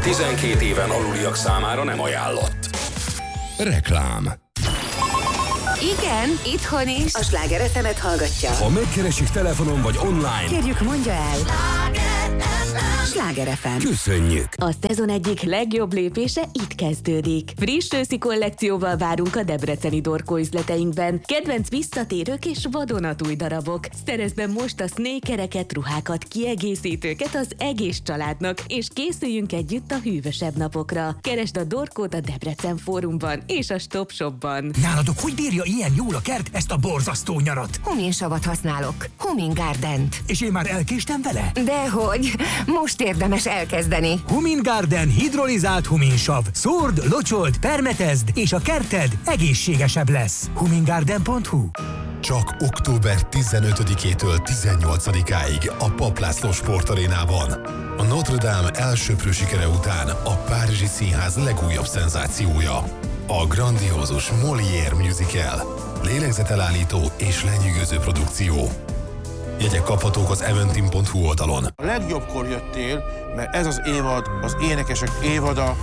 12 éven aluliak számára nem ajánlott. Reklám. Igen, itthon is. A Sláger FM-et hallgatja. Ha megkeresik telefonon vagy online, kérjük, mondja el. Sláger FM. Köszönjük! A szezon egyik legjobb lépése itt kezdődik. Friss őszi kollekcióval várunk a debreceni Dorkó üzleteinkben. Kedvenc visszatérők és vadonatúj darabok. Szerezd be most a snékereket, ruhákat, kiegészítőket az egész családnak, és készüljünk együtt a hűvösebb napokra. Keresd a Dorkót a Debrecen Fórumban és a Stop Shopban. Náladok hogy bírja ilyen jól a kert ezt a borzasztó nyarat? Huminsavat használok. Humin Gardent. És én már elkéstem vele? Dehogy, most érdemes elkezdeni. Humin Garden hidrolizált huminsav. Szórd, locsold, permetezd, és a kerted egészségesebb lesz. humingarden.hu. Csak október 15-től 18-áig a Papp László Sportarénában. A Notre Dame elsöprő sikere után a Párizsi Színház legújabb szenzációja. A grandiózus Molière musical. Lélegzetelállító és lenyűgöző produkció. Jegyek kaphatók az eventim.hu oldalon. A legjobbkor jöttél, mert ez az évad, az énekesek évada.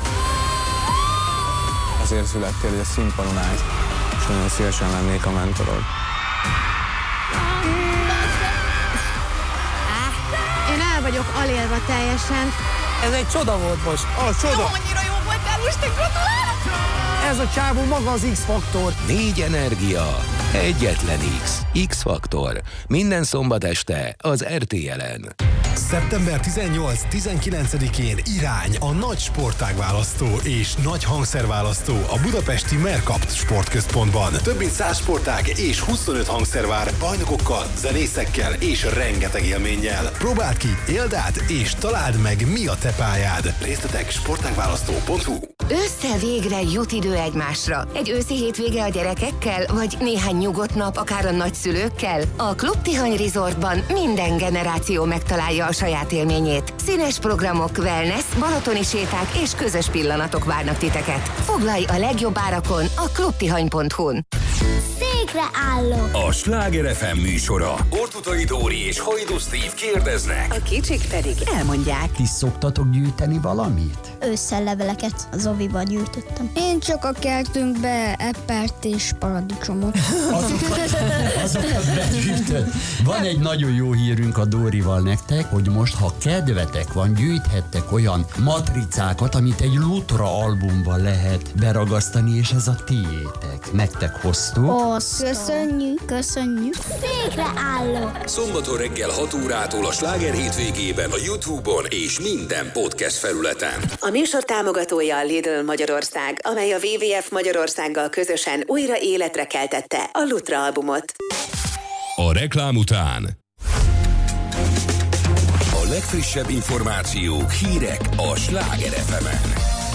Azért születtél, hogy a színpadon állsz, és nagyon szívesen lennék a mentorod. Én el vagyok alélva teljesen. Ez egy csoda volt most. A csoda! Annyira jó voltál, most egy gratulálok! Ez a csávó maga az X-faktor. 4 energia, egyetlen X. X-faktor. Minden szombat este az RTL-en. Szeptember 18-19-én irány a nagy sportágválasztó és nagy hangszerválasztó a budapesti Mercapt Sportközpontban. Több mint 100 sportág és 25 hangszer vár bajnokokkal, zenészekkel és rengeteg élménnyel. Próbáld ki, éld át és találd meg, mi a te pályád. Részletek sportágválasztó.hu. Össze végre jut idő egymásra. Egy őszi hétvége a gyerekekkel, vagy néhány nyugodt nap akár a nagyszülőkkel? A Klub Tihany Resortban minden generáció megtalálja a saját élményét. Színes programok, wellness, balatoni séták és közös pillanatok várnak titeket. Foglalj a legjobb árakon a klubtihany.hu-n. Székre állok. A Sláger FM műsora. Ortutai Dóri és Hajdú Steve kérdeznek. A kicsik pedig elmondják. Ti szoktatok gyűjteni valamit? Ősszel leveleket az oviban gyűjtöttem. Én csak a kertünkbe eppert és paradicsomot. Azokat begyűjtött. Van egy nagyon jó hírünk a Dórival nektek, hogy most, ha kedvetek van, gyűjthettek olyan matricákat, amit egy Lutra albumban lehet beragasztani, és ez a tiétek. Nektek hoztuk. Köszönjük. Székre állok. Szombaton reggel 6 órától a Sláger hétvégében a YouTube-on és minden podcast felületen. A műsor támogatója a Lidl Magyarország, amely a WWF Magyarországgal közösen újra életre keltette a Lutra albumot. A reklám után a legfrissebb információk, hírek a Sláger FM-en.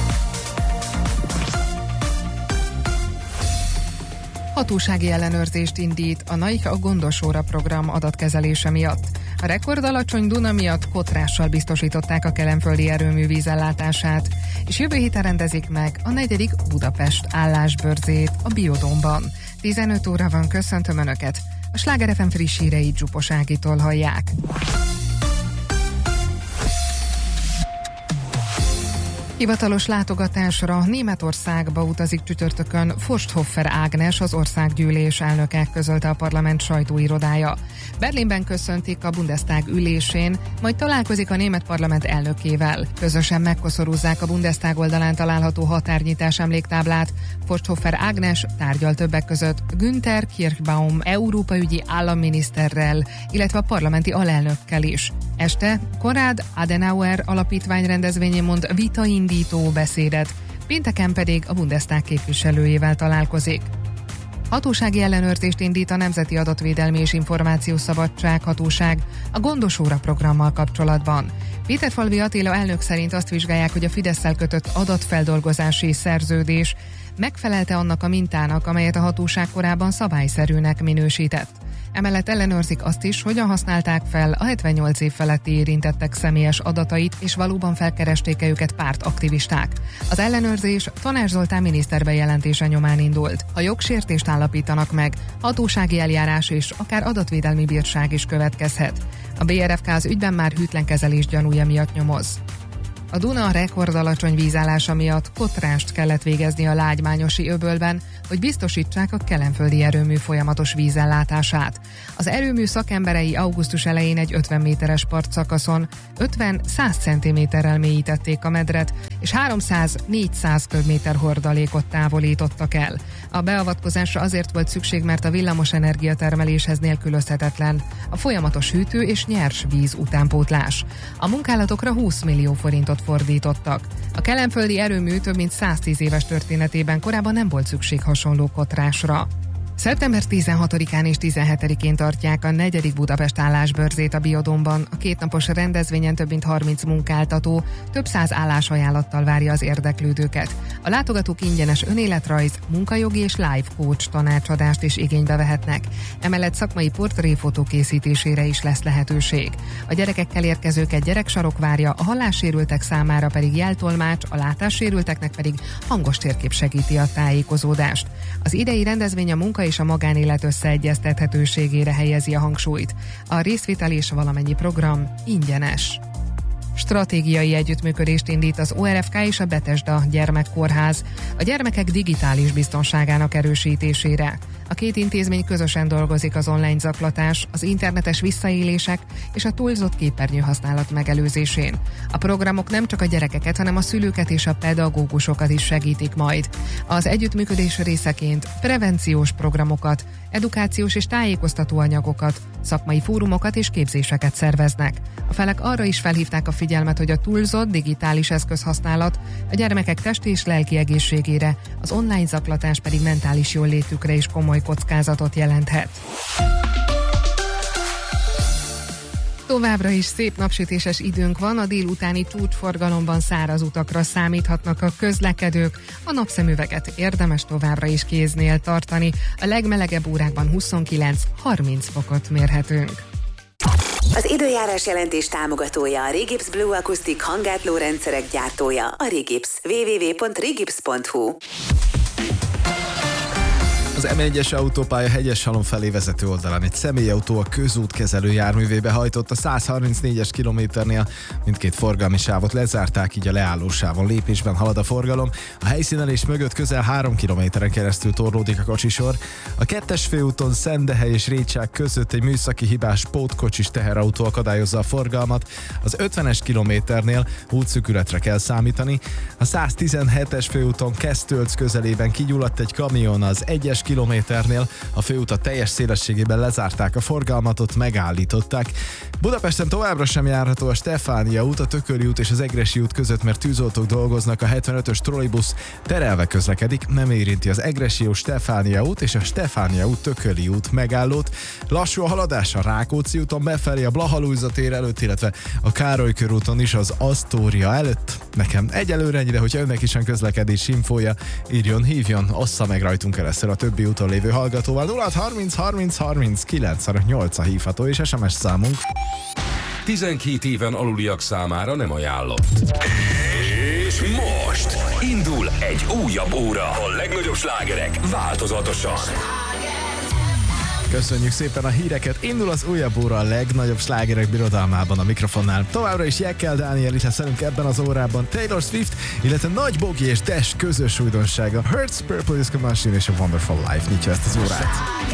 Hatósági ellenőrzést indít a NAIK a Gondosóra program adatkezelése miatt. A rekordalacsony Duna miatt kotrással biztosították a kelenföldi erőmű vízellátását, és jövő héten rendezik meg a 4. Budapest állásbörzét a Biodómban. 15 óra van, köszöntöm Önöket! A Sláger FM friss híreit Zsupos Ágitól hallják. Hivatalos látogatásra Németországba utazik csütörtökön Forsthoffer Ágnes, az országgyűlés elnöke, közölte a parlament sajtóirodája. Berlinben köszöntik a Bundestag ülésén, majd találkozik a német parlament elnökével. Közösen megkoszorúzzák a Bundestag oldalán található határnyitás emléktáblát. Forsthoffer Ágnes tárgyal többek között Günther Kirchbaum európaügyi államminiszterrel, illetve a parlamenti alelnökkel is. Este Konrad Adenauer alapítvány rendezvényén mond vitaindító beszédet, pénteken pedig a Bundestag képviselőjével találkozik. Hatósági ellenőrzést indít a Nemzeti Adatvédelmi és Információszabadság Hatóság a Gondosóra programmal kapcsolatban. Péterfalvi Attila elnök szerint azt vizsgálják, hogy a Fidesszel kötött adatfeldolgozási szerződés megfelelte annak a mintának, amelyet a hatóság korábban szabályszerűnek minősített. Emellett ellenőrzik azt is, hogyan használták fel a 78 év feletti érintettek személyes adatait, és valóban felkeresték-e őket pártaktivisták. Az ellenőrzés Tanács Zoltán miniszter bejelentése nyomán indult. Ha jogsértést állapítanak meg, hatósági eljárás és akár adatvédelmi bírság is következhet. A BRFK az ügyben már hűtlen kezelés gyanúja miatt nyomoz. A Duna rekordalacsony vízállása miatt kotrást kellett végezni a Lágymányosi öbölben, hogy biztosítsák a kelenföldi erőmű folyamatos vízellátását. Az erőmű szakemberei augusztus elején egy 50 méteres partszakaszon 50-100 cm-rel mélyítették a medret, és 300-400 köbméter hordalékot távolítottak el. A beavatkozásra azért volt szükség, mert a villamos energiatermeléshez nélkülözhetetlen a folyamatos hűtő és nyers víz utánpótlás. A munkálatokra 20 millió forintot fordítottak. A kelenföldi erőmű több mint 110 éves történetében korábban nem volt szükség hasonló kotrásra. Szeptember 16-án és 17-én tartják a 4. Budapest állásbörzét a Biodómban. A kétnapos rendezvényen több mint 30 munkáltató több 100 állásajánlattal várja az érdeklődőket. A látogatók ingyenes önéletrajz, munkajogi és life coach tanácsadást is igénybe vehetnek. Emellett szakmai portréfotó készítésére is lesz lehetőség. A gyerekekkel érkezőket gyereksarok várja, a hallássérültek számára pedig jeltolmács, a látássérülteknek pedig hangos térkép segíti a tájékozódást. Az idei rendezvény a munka és a magánélet összeegyeztethetőségére helyezi a hangsúlyt. A részvétel és valamennyi program ingyenes. Stratégiai együttműködést indít az ORFK és a Betesda Gyermekkórház a gyermekek digitális biztonságának erősítésére. A két intézmény közösen dolgozik az online zaklatás, az internetes visszaélések és a túlzott képernyőhasználat megelőzésén. A programok nem csak a gyerekeket, hanem a szülőket és a pedagógusokat is segítik majd. Az együttműködés részeként prevenciós programokat, edukációs és tájékoztató anyagokat, szakmai fórumokat és képzéseket szerveznek. A felek arra is felhívták a figyelmet, hogy a túlzott digitális eszközhasználat a gyermekek testi és lelki egészségére, az online zaklatás pedig mentális jóllétükre is komoly kockázatot jelenthet. Továbbra is szép napsütéses időnk van, a délutáni csúcsforgalomban száraz utakra számíthatnak a közlekedők, a napszemüveget érdemes továbbra is kéznél tartani, a legmelegebb órákban 29-30 fokot mérhetünk. Az időjárás jelentés támogatója a Regips Blue Acoustic hangátló rendszerek gyártója, a Regips, www.regips.hu. Az M1-es autópálya Hegyeshalom felé vezető oldalán egy személyautó a közútkezelő járművébe hajtott a 134-es kilométernél. Mindkét forgalmi sávot lezárták, így a leállósávon lépésben halad a forgalom. A helyszínelés mögött közel 3 kilométeren keresztül torlódik a kocsisor. A 2-es főúton Szendehely és Récsák között egy műszaki hibás pótkocsis teherautó akadályozza a forgalmat. Az 50-es kilométernél útszűkületre kell számítani. A 117-es főúton Kesztölc közelében kigyulladt egy kamion, az 1-es kilométernél a főutat teljes szélességében lezárták a forgalmat, ott megállították. Budapesten továbbra sem járható a Stefánia út, a Tököli út és az Egressy út között, mert tűzoltók dolgoznak, a 75-ös trollibusz terelve közlekedik, nem érinti az Egressy út, Stefánia út és a Stefánia út Tököli út megállót. Lassú a haladás a Rákóczi úton befelé, a Blaha-Lujza tér előtt, illetve a Károly körúton is az Asztória előtt. Nekem egyelőre ennyi, de hogyha önnek is van közlekedés infója, írjon, hívjon, ossza meg rajtunk keresztül a többi úton lévő hallgatóval. 0630 30 30 958 a hívható és SMS számunk. 12 éven aluliak számára nem ajánlott. És most indul egy újabb óra. A legnagyobb slágerek változatosan. Köszönjük szépen a híreket, indul az újabb óra a legnagyobb slágerek birodalmában a mikrofonnál. Továbbra is Jekkel Dániel itt lesz velünk ebben az órában, Taylor Swift, illetve Nagy Bogi és Dash közös újdonsága, Hertz, Purple Disco Machine és a Wonderful Life nyitja ezt az órát.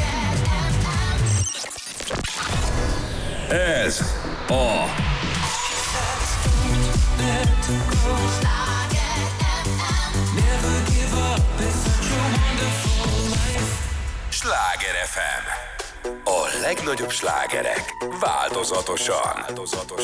Ez a Sláger FM. A legnagyobb slágerek változatosan.